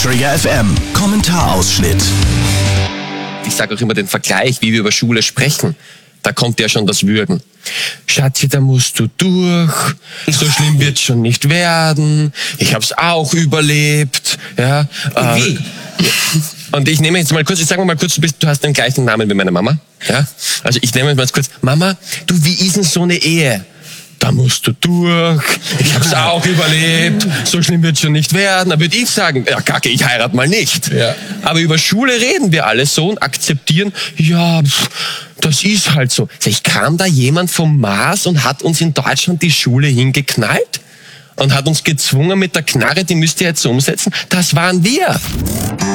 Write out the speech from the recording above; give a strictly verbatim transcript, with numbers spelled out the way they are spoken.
Trigger F M Kommentarausschnitt. Ich sage auch immer den Vergleich, wie wir über Schule sprechen. Da kommt ja schon das Würgen. Schatzi, da musst du durch. So schlimm wird's schon nicht werden. Ich hab's auch überlebt. Ja. Wie? Und ich nehme jetzt mal kurz, ich sage mal kurz, du bist, du hast den gleichen Namen wie meine Mama. Ja. Also ich nehme jetzt mal kurz, Mama, du, wie ist denn so eine Ehe? Da musst du durch, ich hab's auch überlebt, so schlimm wird's schon nicht werden. Da würde ich sagen, ja kacke, ich heirate mal nicht. Ja. Aber über Schule reden wir alle so und akzeptieren, ja, pff, das ist halt so. Ich kam da jemand vom Mars und hat uns in Deutschland die Schule hingeknallt und hat uns gezwungen mit der Knarre, die müsst ihr jetzt umsetzen. Das waren wir.